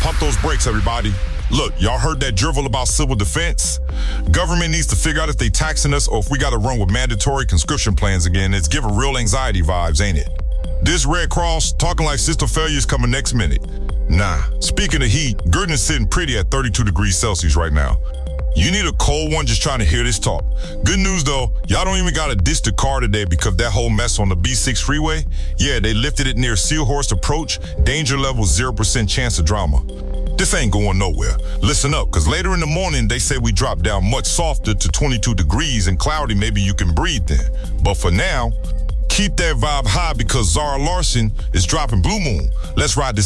Pump those brakes, everybody. Look, y'all heard that drivel about civil defense? Government needs to figure out if they taxing us or if we got to run with mandatory conscription plans again. It's giving real anxiety vibes, ain't it? This Red Cross talking like system failure is coming next minute. Nah, speaking of heat, Gurdon's sitting pretty at 32 degrees Celsius right now. You need a cold one just trying to hear this talk. Good news though, y'all don't even gotta ditch the car today because that whole mess on the B6 freeway, yeah, they lifted it near Seahorse Approach, danger level 0% chance of drama. This ain't going nowhere. Listen up, because later in the morning, they say we drop down much softer to 22 degrees and cloudy, maybe you can breathe then. But for now, keep that vibe high because Zara Larsson is dropping Blue Moon. Let's ride this